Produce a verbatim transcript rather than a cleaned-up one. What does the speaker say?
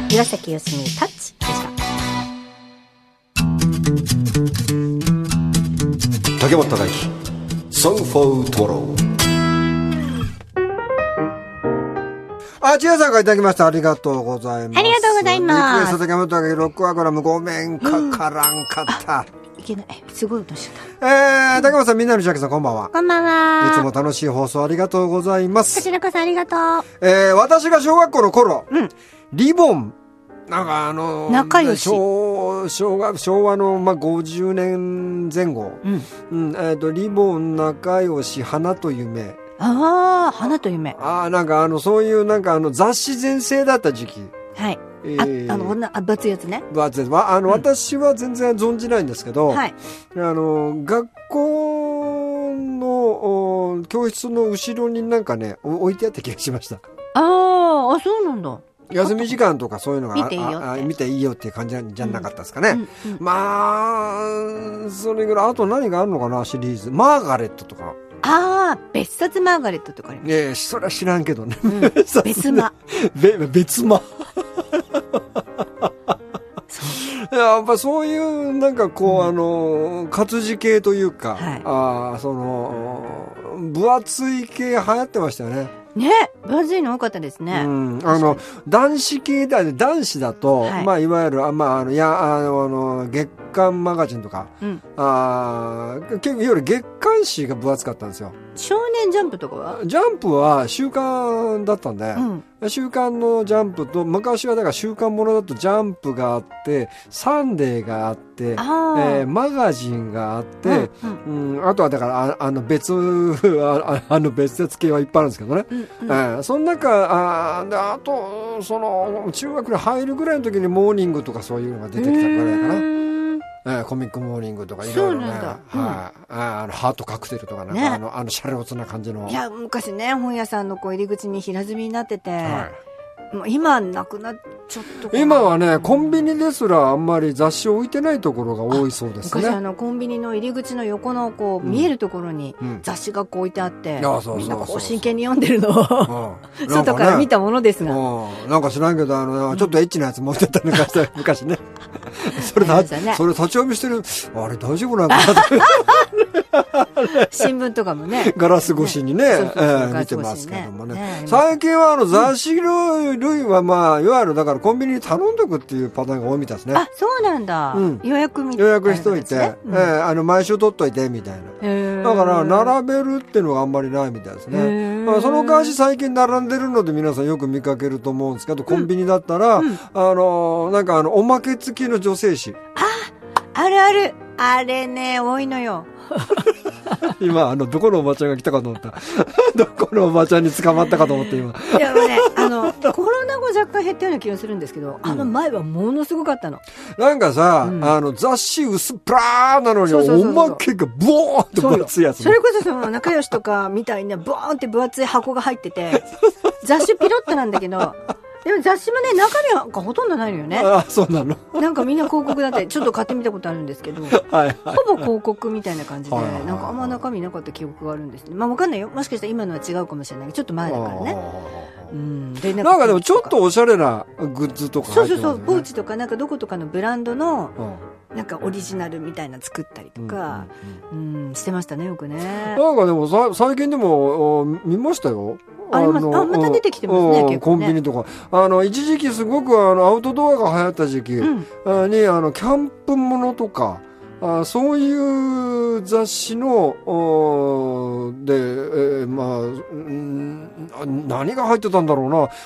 岩崎よしみタッチでした。 竹本孝之 Song for Tomorrow。 あ、ちやさんからいただきました。ありがとうございます。 ありがとうございます。 リクエスト竹本孝之ロックワゴラムごめんかからんかった、 うん、いけない。すごい音しちゃった。 えー、竹本さん、みんなの千秋さん、こんばんは。 こんばんは。 いつも楽しい放送ありがとうございます。 こちらこそありがとう。 えー、私が小学校の頃、 うん、 リボン、なんかあのー、 仲良し。 昭, 昭, 和昭和の、まあ、ごじゅうねんぜん後、うんうんえー、とリボン、仲良し、花と夢。 ああ、花と夢。 ああ、なんかあの、そういうなんかあの、雑誌全盛だった時期。 はい。 えー、 あ、あの、なあ、分厚いやつね。 分厚いやつ。まあ、あの、うん、私は全然存じないんですけど、はい。あの、学校の、教室の後ろになんかね、置いてあった気がしました。 ああ、あ、そうなんだ。 休み時間とかそういうのが見ていいよって見ていいよっていう感じじゃなかったですかね、うんうんうん、まあそれぐらい。あと何があるのかな、シリーズ。マーガレットとか。ああ、別冊マーガレットとかあります。 ええ、それは知らんけどね、うん、 別間べ別間やっぱそういうなんかこう、うん、あの活字系というか、はい、あその分厚い系流行ってましたよね。 ね、分厚いの多かったですね。 うん、あの男子系だ、男子だと、はい、まあいわゆるあ、まああのいやあのあの月刊マガジンとか、うん、あ結構いわゆる月刊誌が分厚かったんですよ。 少年ジャンプとかは？ ジャンプは週刊だったんで、うん、週刊のジャンプと、昔はだから週刊ものだとジャンプがあって、サンデーがあって、あ、えー、マガジンがあって、うんうん、あとはだからあ、あの別あ、あの別節系はいっぱいあるんですけどね。うんうん、えー、その中、あで、あとその中学に入るぐらいの時にモーニングとかそういうのが出てきたぐらいかな。えー、コミックモーニングとかいろいろね、はい、あ、あのハートカクテルとかなんか、ね、あのあのシャレオツな感じの。 いや昔ね、本屋さんのこう入り口に平積みになってて、はい、もう今なくなっちゃった。 今はね、コンビニですらあんまり雑誌を置いてないところが多いそうですね。 昔あのコンビニの入り口の横のこう、うん、見えるところに雑誌がこう置いてあって、うん、みんなこう真剣に読んでるのを、うん、外から見たものですが、 うん、なんか知らんけどあのちょっとエッチなやつ持ってたのかした昔ね。それだ、ね、それ立ち読みしてる、あれ大丈夫なんかな新聞とかもね、 ガラス越しにね、ね、えー、見てますけどもね。ね、最近はあの雑誌類はまあいわゆるだからコンビニに頼んどくっていうパターンが多いみたいですね。 あ、そうなんだ。うん、予約みたいな、 予約しといて、ね、うん、えー、あの毎週取っといてみたいな。だから並べるっていうのがあんまりないみたいですね。まあ、その代わり最近並んでるので皆さんよく見かけると思うんですけど、コンビニだったら、うん、あのなんかあのおまけ付きの女性誌。 あ、あるある。あれね、多いのよ。 今あのどこのおばちゃんが来たかと思った。どこのおばちゃんに捕まったかと思って今。 いやもうね、あのコロナ後若干減ったような気がするんですけど、うん、あの前はものすごかったの。 なんかさ、うん、あの雑誌薄っプラーなのにおまけがボーンって分厚いやつ、ね、 それこそその仲良しとかみたいにボーンって分厚い箱が入ってて、雑誌ピロッとなんだけど。でも雑誌もね、中身がほとんどないのよね。 ああ、そうなの。 なんかみんな広告だってちょっと買ってみたことあるんですけど、はいはい、ほぼ広告みたいな感じで、はいはいはい、なんかあんま中身なかった記憶があるんですね。まあわかんないよ。もしかしたら今のは違うかもしれないけど、ちょっと前だからね。 うん、でなんか、なんかでもちょっとおしゃれなグッズとか入ってますよね。 そうそうそう、ポーチとかなんかどことかのブランドの、うん、なんかオリジナルみたいな作ったりとか、うんうんうん、してましたね、よくね。 なんかでもさ最近でも見ましたよ。 あります。あ、また出てきてますね、結構ね。 コンビニとか。あの、一時期すごくあの、アウトドアが流行った時期に、うん、あの、キャンプものとか、あそういう雑誌の、で、えー、まあ、ん何が入ってたんだろうな。